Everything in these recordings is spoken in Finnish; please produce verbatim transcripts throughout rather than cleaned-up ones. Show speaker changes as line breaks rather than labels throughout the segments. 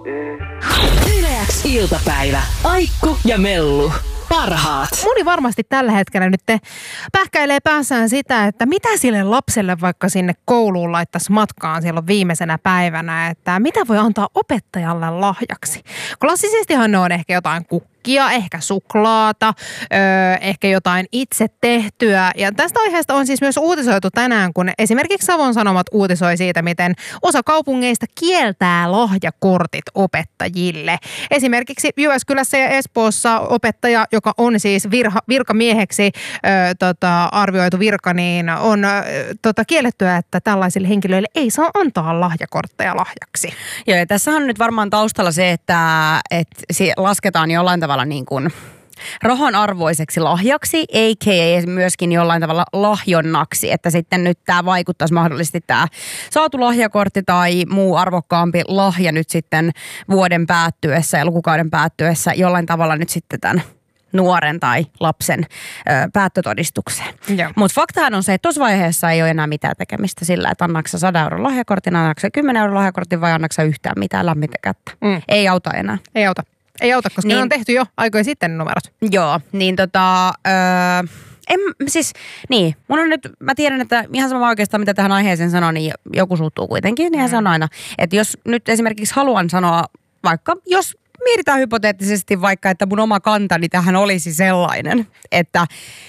Yle X iltapäivä. Aikku ja Mellu. Parhaat.
Moni varmasti tällä hetkellä nyt te pähkäilee päässään sitä, että mitä sille lapselle vaikka sinne kouluun laittaisi matkaan silloin viimeisenä päivänä, että mitä voi antaa opettajalle lahjaksi. Klassisestihan ne on ehkä jotain kukkia, ehkä suklaata, öö, ehkä jotain itse tehtyä. Ja tästä aiheesta on siis myös uutisoitu tänään, kun esimerkiksi Savon Sanomat uutisoi siitä, miten osa kaupungeista kieltää lahjakortit opettajille. Esimerkiksi Jyväskylässä ja Espoossa opettaja, joka on siis virha, virkamieheksi ö, tota, arvioitu virka, niin on ö, tota, kiellettyä, että tällaisille henkilöille ei saa antaa lahjakortteja lahjaksi.
Joo, ja tässä on nyt varmaan taustalla se, että, että lasketaan jollain tavalla niin kuin rahan arvoiseksi lahjaksi, a k a myöskin jollain tavalla lahjonnaksi, että sitten nyt tämä vaikuttaisi mahdollisesti tämä saatu lahjakortti tai muu arvokkaampi lahja nyt sitten vuoden päättyessä ja lukukauden päättyessä jollain tavalla nyt sitten tämän nuoren tai lapsen ö, päättötodistukseen. Mutta faktahan on se, että tuossa vaiheessa ei ole enää mitään tekemistä sillä, että annaksa sata euron lahjakortin, annaksa kymmenen euron lahjakortin vai annaksa yhtään mitään lämmintä kättä. Mm. Ei auta enää.
Ei auta. Ei auta, koska niin, ne on tehty jo aikoja sitten ne numerot.
Joo, niin tota... Öö, en, siis, niin, mun on nyt, mä tiedän, että ihan sama oikeastaan mitä tähän aiheeseen sanoo, niin joku suuttuu kuitenkin, niin mm. se on aina. Että jos nyt esimerkiksi haluan sanoa, vaikka jos mietitään hypoteettisesti vaikka, että mun oma kantani tähän olisi sellainen, että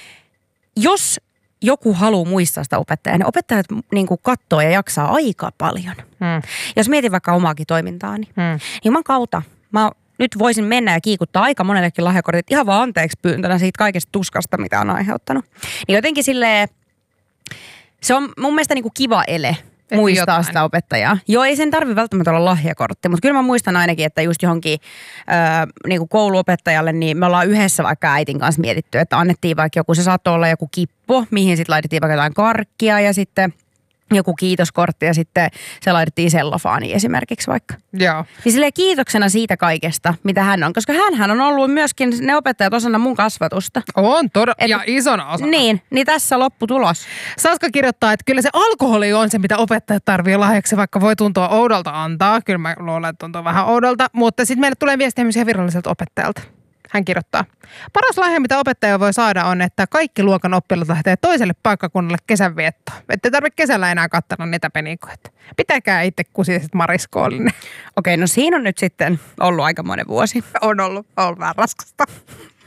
jos joku haluaa muistaa sitä opettajaa, niin opettajat niin kuin katsoo ja jaksaa aika paljon. Mm. Jos mietin vaikka omaakin toimintaani, mm. niin juman kautta mä nyt voisin mennä ja kiikuttaa aika monellekin lahjakortit ihan vaan anteeksi pyyntönä siitä kaikesta tuskasta, mitä on aiheuttanut. Niin jotenkin silleen, se on mun mielestä niin kuin kiva ele muistaa jotain sitä opettajaa. Joo, ei sen tarvitse välttämättä olla lahjakortti, mutta kyllä mä muistan ainakin, että just johonkin äh, niin kuin kouluopettajalle, niin me ollaan yhdessä vaikka äitin kanssa mietitty, että annettiin vaikka joku, se saattoi olla joku kippo, mihin sitten laitettiin vaikka jotain karkkia ja sitten joku kiitoskortti ja sitten se laitettiin sellofaaniin esimerkiksi vaikka.
Joo.
Niin silleen kiitoksena siitä kaikesta, mitä hän on, koska hänhän on ollut myöskin ne opettajat osana mun kasvatusta.
On todella, ja isona osana.
Niin, niin tässä lopputulos.
Saska kirjoittaa, että kyllä se alkoholi on se, mitä opettajat tarvii lahjaksi, vaikka voi tuntua oudolta antaa. Kyllä mä luulen, että tuntuu vähän oudolta, mutta sitten meille tulee viestiä myös viralliselta opettajalta. Hän kirjoittaa. Paras lahja, mitä opettaja voi saada, on, että kaikki luokan oppilaat lähtee toiselle paikkakunnalle kesänviettoon. Että tarvitse kesällä enää katsella niitä penikoita. Pitäkää itse kusiset mariskoollinen.
Okei, no siinä on nyt sitten ollut aika monen vuosi.
On ollut, on vähän raskasta.